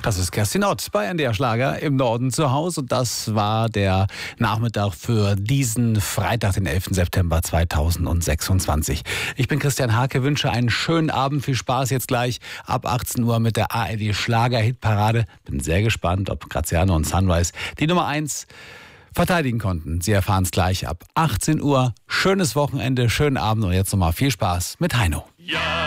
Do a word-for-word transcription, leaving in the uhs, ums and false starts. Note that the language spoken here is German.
Das ist Kerstin Ott bei N D R Schlager im Norden zu Hause. Und das war der Nachmittag für diesen Freitag, den elften September zweitausendsechsundzwanzig. Ich bin Christian Hake, wünsche einen schönen Abend. Viel Spaß jetzt gleich ab achtzehn Uhr mit der A R D Schlager-Hitparade. Bin sehr gespannt, ob Graziano und Sunrise die Nummer eins verteidigen konnten. Sie erfahren es gleich ab achtzehn Uhr. Schönes Wochenende, schönen Abend und jetzt nochmal viel Spaß mit Heino. Ja.